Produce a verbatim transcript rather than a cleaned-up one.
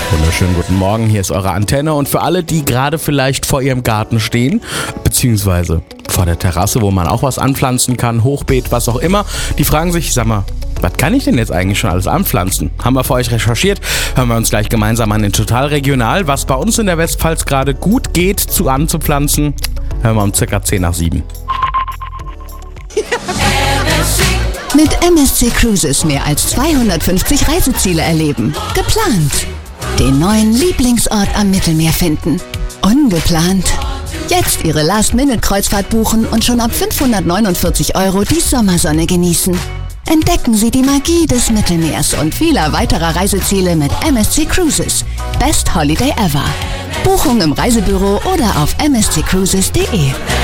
Wunderschönen guten Morgen, hier ist eure Antenne und für alle, die gerade vielleicht vor ihrem Garten stehen, beziehungsweise vor der Terrasse, wo man auch was anpflanzen kann, Hochbeet, was auch immer, die fragen sich, sag mal, was kann ich denn jetzt eigentlich schon alles anpflanzen? Haben wir für euch recherchiert, hören wir uns gleich gemeinsam an den Total Regional, was bei uns in der Westpfalz gerade gut geht zu anzupflanzen, hören wir um circa zehn nach sieben. Mit M S C Cruises mehr als zweihundertfünfzig Reiseziele erleben. Geplant. Den neuen Lieblingsort am Mittelmeer finden. Ungeplant. Jetzt Ihre Last-Minute-Kreuzfahrt buchen und schon ab fünfhundertneunundvierzig Euro die Sommersonne genießen. Entdecken Sie die Magie des Mittelmeers und vieler weiterer Reiseziele mit M S C Cruises. Best Holiday ever. Buchung im Reisebüro oder auf m s c cruises punkt d e.